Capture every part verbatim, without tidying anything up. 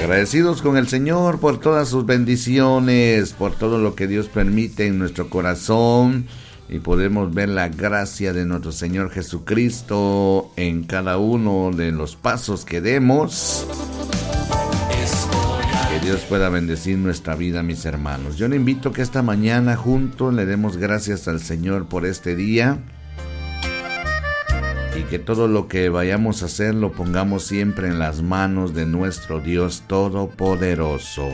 Agradecidos con el Señor por todas sus bendiciones, por todo lo que Dios permite en nuestro corazón, y podemos ver la gracia de nuestro Señor Jesucristo en cada uno de los pasos que demos. Que Dios pueda bendecir nuestra vida, mis hermanos. Yo le invito que esta mañana juntos le demos gracias al Señor por este día, y que todo lo que vayamos a hacer lo pongamos siempre en las manos de nuestro Dios Todopoderoso.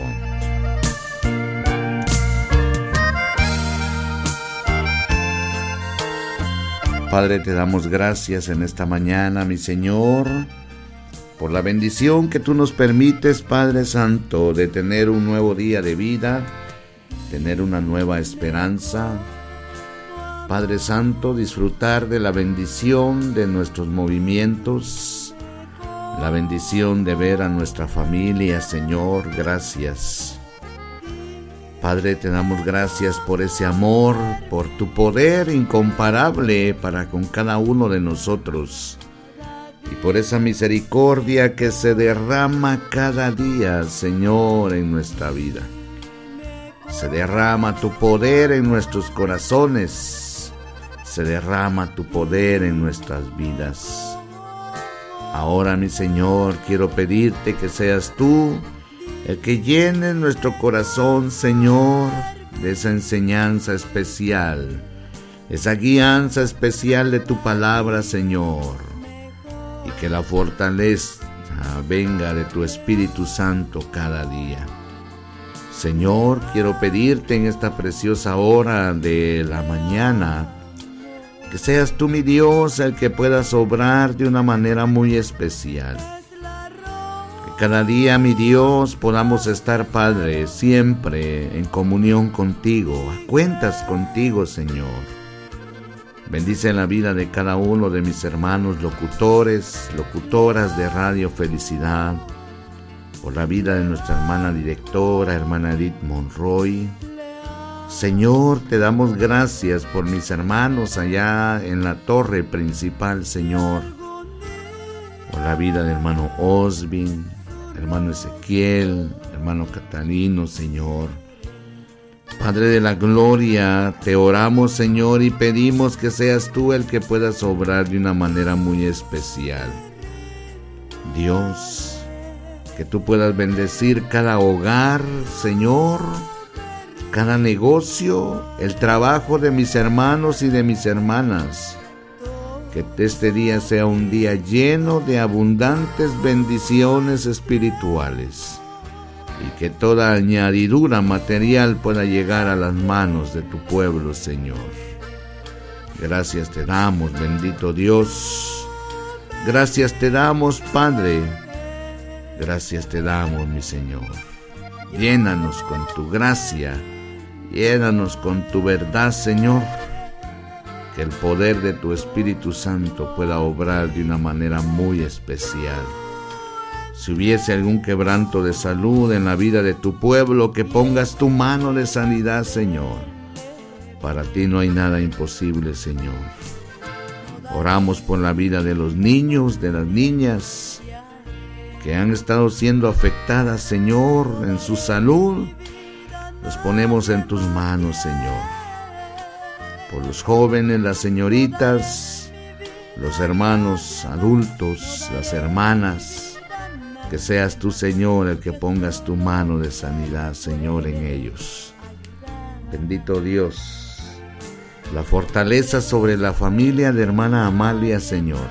Padre, te damos gracias en esta mañana, mi Señor, por la bendición que tú nos permites, Padre Santo, de tener un nuevo día de vida, tener una nueva esperanza. Padre Santo, disfrutar de la bendición de nuestros movimientos, la bendición de ver a nuestra familia, Señor, gracias. Padre, te damos gracias por ese amor, por tu poder incomparable para con cada uno de nosotros, y por esa misericordia que se derrama cada día, Señor, en nuestra vida. Se derrama tu poder en nuestros corazones, se derrama tu poder en nuestras vidas. Ahora, mi Señor, quiero pedirte que seas tú el que llene nuestro corazón, Señor, de esa enseñanza especial, esa guianza especial de tu palabra, Señor, y que la fortaleza venga de tu Espíritu Santo cada día. Señor, quiero pedirte en esta preciosa hora de la mañana que seas tú, mi Dios, el que puedas obrar de una manera muy especial. Que cada día, mi Dios, podamos estar, Padre, siempre en comunión contigo, a cuentas contigo, Señor. Bendice la vida de cada uno de mis hermanos locutores, locutoras de Radio Felicidad, por la vida de nuestra hermana directora, hermana Edith Monroy. Señor, te damos gracias por mis hermanos allá en la torre principal, Señor, por la vida del hermano Osbin, hermano Ezequiel, hermano Catalino, Señor. Padre de la gloria, te oramos, Señor, y pedimos que seas tú el que puedas obrar de una manera muy especial. Dios, que tú puedas bendecir cada hogar, Señor, cada negocio, el trabajo de mis hermanos y de mis hermanas. Que este día sea un día lleno de abundantes bendiciones espirituales, y que toda añadidura material pueda llegar a las manos de tu pueblo, Señor. Gracias te damos, bendito Dios. Gracias te damos, Padre. Gracias te damos, mi Señor. Llénanos con tu gracia. Llénanos con tu verdad, Señor, que el poder de tu Espíritu Santo pueda obrar de una manera muy especial. Si hubiese algún quebranto de salud en la vida de tu pueblo, que pongas tu mano de sanidad, Señor. Para ti no hay nada imposible, Señor. Oramos por la vida de los niños, de las niñas, que han estado siendo afectadas, Señor, en su salud. Los ponemos en tus manos, Señor. Por los jóvenes, las señoritas, los hermanos adultos, las hermanas, que seas tú, Señor, el que pongas tu mano de sanidad, Señor, en ellos. Bendito Dios, la fortaleza sobre la familia de hermana Amalia, Señor.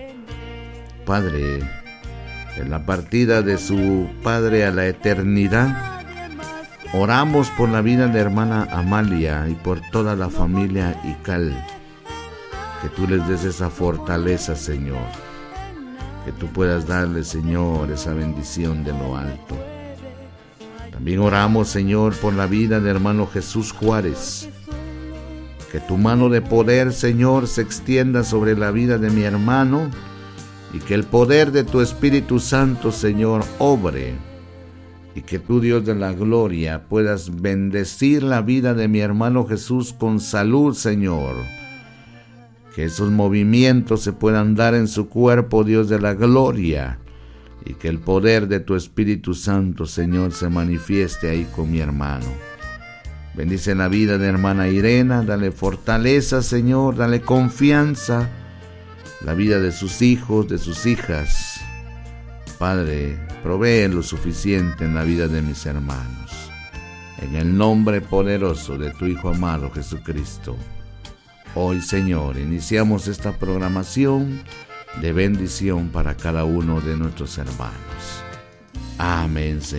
Padre, en la partida de su padre a la eternidad, oramos por la vida de hermana Amalia y por toda la familia Ical. Que tú les des esa fortaleza, Señor. Que tú puedas darle, Señor, esa bendición de lo alto. También oramos, Señor, por la vida de hermano Jesús Juárez. Que tu mano de poder, Señor, se extienda sobre la vida de mi hermano, y que el poder de tu Espíritu Santo, Señor, obre. Y que tú, Dios de la gloria, puedas bendecir la vida de mi hermano Jesús con salud, Señor. Que esos movimientos se puedan dar en su cuerpo, Dios de la gloria. y que el poder de tu Espíritu Santo, Señor, se manifieste ahí con mi hermano. Bendice la vida de hermana Irena, dale fortaleza, Señor, dale confianza, la vida de sus hijos, de sus hijas. Padre, provee lo suficiente en la vida de mis hermanos. En el nombre poderoso de tu Hijo amado Jesucristo. Hoy, Señor, iniciamos esta programación de bendición para cada uno de nuestros hermanos. Amén, Señor.